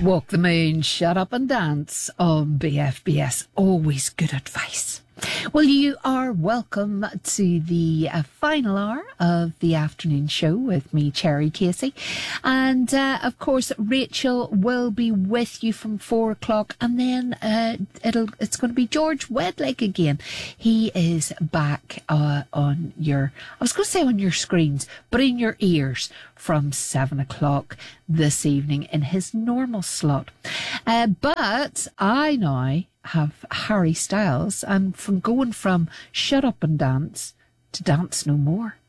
Walk the moon, shut up and dance on BFBS. Always good advice. Well, you are welcome to the final hour of the afternoon show with me, Cherry Casey. And, of course, Rachel will be with you from 4 o'clock. And then it's going to be George Wedlake again. He is back on your, I was going to say on your screens, but in your ears from 7 o'clock this evening in his normal slot. But I now have Harry Styles, and from going from Shut Up and Dance to Dance No More.